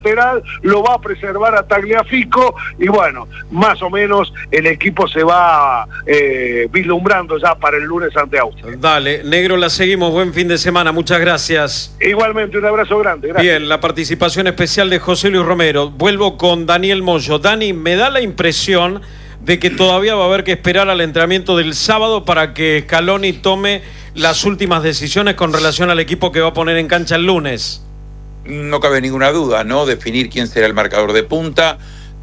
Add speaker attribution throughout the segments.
Speaker 1: lateral, lo va a preservar a Tagliafico y bueno, más o menos el equipo se va vislumbrando ya para el lunes ante Austria.
Speaker 2: Dale, negro, la seguimos, buen fin de semana, muchas gracias.
Speaker 1: Igualmente, un abrazo grande, gracias.
Speaker 2: Bien, la participación especial de José Luis Romero. Vuelvo con Daniel Moyo. Dani, me da la impresión de que todavía va a haber que esperar al entrenamiento del sábado para que Scaloni tome las últimas decisiones con relación al equipo que va a poner en cancha el lunes.
Speaker 3: No cabe ninguna duda, ¿no? Definir quién será el marcador de punta,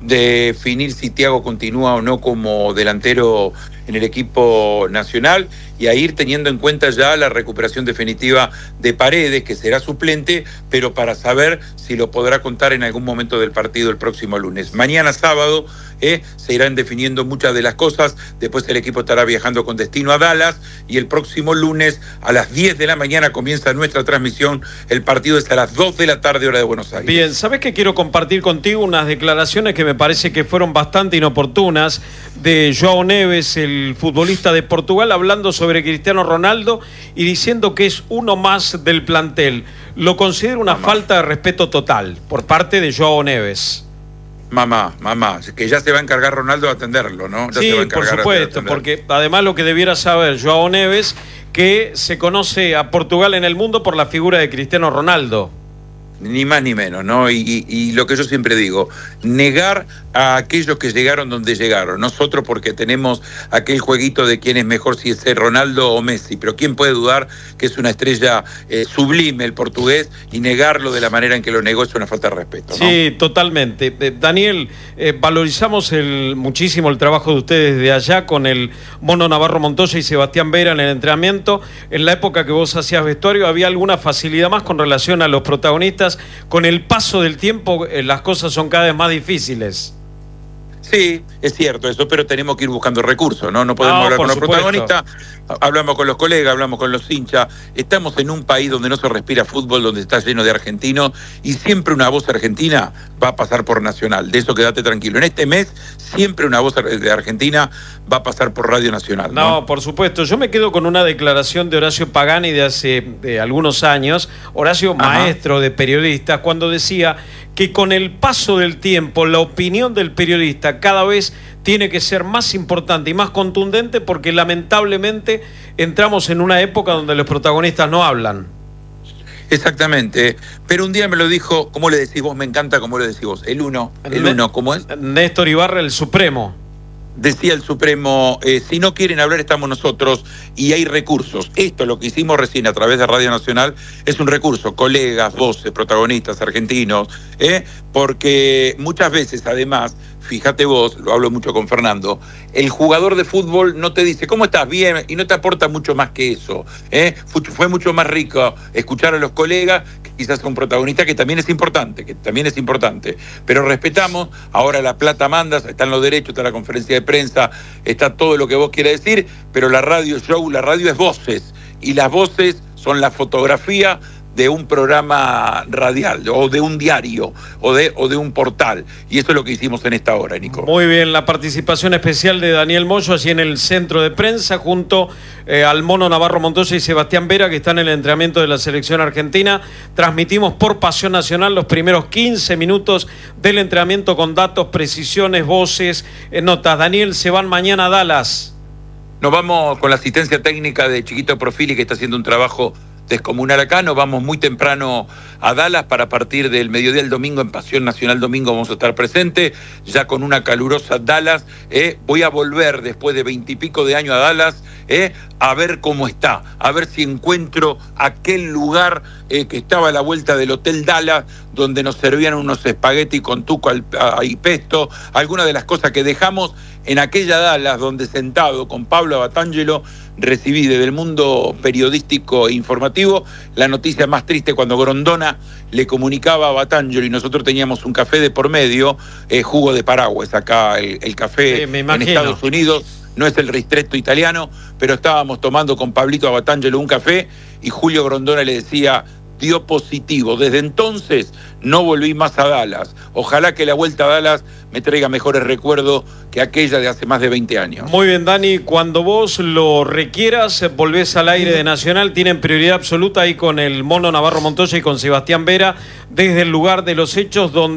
Speaker 3: definir si Thiago continúa o no como delantero en el equipo nacional y a ir teniendo en cuenta ya la recuperación definitiva de Paredes, que será suplente, pero para saber si lo podrá contar en algún momento del partido el próximo lunes. Mañana sábado se irán definiendo muchas de las cosas, después el equipo estará viajando con destino a Dallas y el próximo lunes a las 10 de la mañana comienza nuestra transmisión, el partido es a las 2 de la tarde hora de Buenos Aires.
Speaker 2: Bien, ¿sabes que quiero compartir contigo unas declaraciones que me parece que fueron bastante inoportunas de João Neves, el futbolista de Portugal, hablando sobre Cristiano Ronaldo y diciendo que es uno más del plantel? Lo considero una falta de respeto total por parte de João Neves.
Speaker 3: Mamá, que ya se va a encargar Ronaldo de atenderlo, ¿no? Ya
Speaker 2: sí,
Speaker 3: se va a encargar
Speaker 2: por supuesto, porque además lo que debiera saber João Neves, que se conoce a Portugal en el mundo por la figura de Cristiano Ronaldo.
Speaker 3: Ni más ni menos, ¿no? Y lo que yo siempre digo, negar a aquellos que llegaron donde llegaron. Nosotros porque tenemos aquel jueguito de quién es mejor, si es Ronaldo o Messi, pero ¿quién puede dudar que es una estrella sublime el portugués y negarlo de la manera en que lo negó es una falta de respeto, ¿no?
Speaker 2: Sí, totalmente. Daniel, valorizamos muchísimo el trabajo de ustedes de allá con el Mono Navarro Montoya y Sebastián Vera en el entrenamiento. En la época que vos hacías vestuario, ¿había alguna facilidad más con relación a los protagonistas? Con el paso del tiempo las cosas son cada vez más difíciles.
Speaker 3: Sí, es cierto eso, pero tenemos que ir buscando recursos, ¿no? No podemos hablar con los protagonistas, hablamos con los colegas, hablamos con los hinchas. Estamos en un país donde no se respira fútbol, donde está lleno de argentinos, y siempre una voz argentina va a pasar por Nacional. De eso quédate tranquilo. En este mes, siempre una voz de Argentina va a pasar por Radio Nacional, ¿no?
Speaker 2: No, por supuesto. Yo me quedo con una declaración de Horacio Pagani de hace algunos años, Horacio, maestro de periodistas, cuando decía que con el paso del tiempo la opinión del periodista cada vez tiene que ser más importante y más contundente, porque lamentablemente entramos en una época donde los protagonistas no hablan.
Speaker 3: Exactamente, pero un día me lo dijo, ¿cómo le decís vos? Me encanta cómo le decís vos. El uno, ¿cómo es?
Speaker 2: Néstor Ibarra, el Supremo.
Speaker 3: Decía el Supremo, si no quieren hablar estamos nosotros y hay recursos. Esto, lo que hicimos recién a través de Radio Nacional, es un recurso, colegas, voces, protagonistas, argentinos, porque muchas veces además, fíjate vos, lo hablo mucho con Fernando, el jugador de fútbol no te dice, ¿cómo estás? Bien, y no te aporta mucho más que eso. Fue mucho más rico escuchar a los colegas, que quizás a un protagonista que también es importante, pero respetamos, ahora la plata manda, están los derechos, está la conferencia de prensa, está todo lo que vos quieras decir, pero la radio es voces, y las voces son la fotografía de un programa radial, o de un diario, o de un portal. Y eso es lo que hicimos en esta hora, Nico.
Speaker 2: Muy bien, la participación especial de Daniel Moyo allí en el centro de prensa, junto al Mono Navarro Montoya y Sebastián Vera, que están en el entrenamiento de la selección argentina. Transmitimos por Pasión Nacional los primeros 15 minutos del entrenamiento con datos, precisiones, voces, notas. Daniel, se van mañana a Dallas.
Speaker 3: Nos vamos con la asistencia técnica de Chiquito Profili, que está haciendo un trabajo descomunal acá. Nos vamos muy temprano a Dallas para partir del mediodía del domingo en Pasión Nacional domingo vamos a estar presentes, ya con una calurosa Dallas. Voy a volver después de 20 y pico de años a Dallas, a ver cómo está, a ver si encuentro aquel lugar que estaba a la vuelta del Hotel Dallas, donde nos servían unos espagueti con tuco y pesto, algunas de las cosas que dejamos en aquella Dallas, donde sentado con Pablo Abatangelo recibí desde el mundo periodístico e informativo la noticia más triste, cuando Grondona le comunicaba a Abatangelo y nosotros teníamos un café de por medio, jugo de Paraguas, acá el café en Estados Unidos, no es el ristretto italiano, pero estábamos tomando con Pablito Abatangelo un café y Julio Grondona le decía, dio positivo. Desde entonces no volví más a Dallas. Ojalá que la vuelta a Dallas me traiga mejores recuerdos que aquella de hace más de 20 años.
Speaker 2: Muy bien, Dani, cuando vos lo requieras, volvés al aire de Nacional. Tienen prioridad absoluta ahí con el Mono Navarro Montoya y con Sebastián Vera, desde el lugar de los hechos, donde